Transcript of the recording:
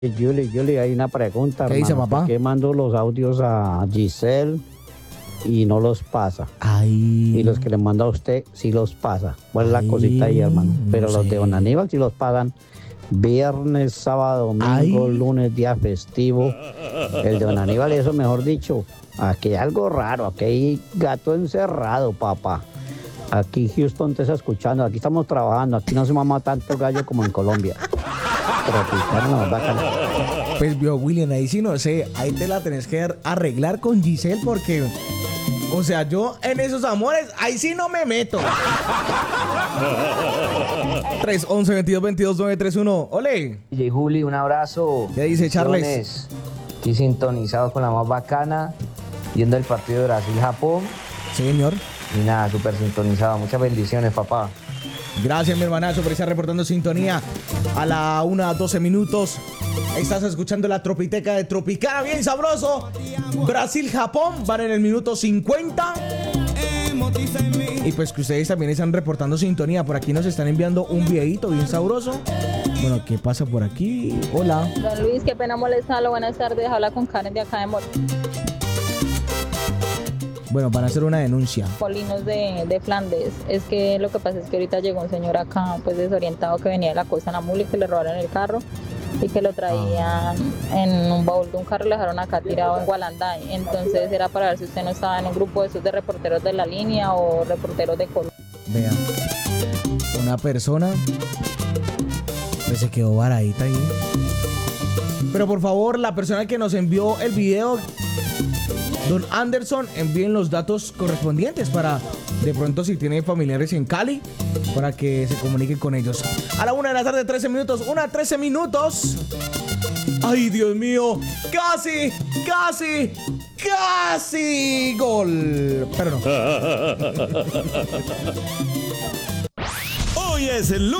Julie, hay una pregunta, ¿Qué dice, hermano. papá? ¿Por qué mando los audios a Giselle y no los pasa? Ay. Y los que le manda a usted sí los pasa. ¿Cuál es la Ay, cosita ahí, hermano? no Pero los sé. de Don Aníbal sí los pagan. Viernes, sábado, domingo, Ay. lunes, día festivo. El de Don Aníbal, eso mejor dicho. Aquí hay algo raro, aquí hay gato encerrado, papá. Aquí Houston te está escuchando, aquí estamos trabajando, aquí no se mama tanto gallo como en Colombia. Tropicana, no, bacana. Pues vio, William, ahí sí no sé, ahí te la tenés que arreglar con Giselle porque, o sea, yo en esos amores, ahí sí no me meto. 311-2222-931, ole. DJ Juli, un abrazo. ¿Qué dice, Charles? Bendiciones. Estoy sintonizado con la más bacana, viendo el partido de Brasil-Japón. Sí, señor. Y nada, súper sintonizado. Muchas bendiciones, papá. Gracias, mi hermanazo, por estar reportando sintonía a la 1:12 minutos. Estás escuchando la Tropiteca de Tropicana, bien sabroso. Brasil-Japón van en el minuto 50. Y pues que ustedes también están reportando sintonía. Por aquí nos están enviando un videito bien sabroso. Bueno, ¿qué pasa por aquí? Hola. Don Luis, qué pena molestarlo. Buenas tardes. Habla con Karen de acá de Bueno, van a hacer una denuncia. Molinos de Flandes. Es que lo que pasa es que ahorita llegó un señor acá, pues desorientado, que venía de la costa Namul y que le robaron el carro y que lo traían en un baúl de un carro y lo dejaron acá tirado en Gualanday. Entonces era para ver si usted no estaba en un grupo de esos de reporteros de la línea o reporteros de Colombia. Vean, una persona pues se quedó varadita ahí. Pero por favor, la persona que nos envió el video, don Anderson, envíen los datos correspondientes para, de pronto, si tiene familiares en Cali, para que se comuniquen con ellos. A la 1:13 p.m, 1:13 minutos. ¡Ay, Dios mío! ¡Casi! ¡Gol! Pero no. Hoy es el lunes.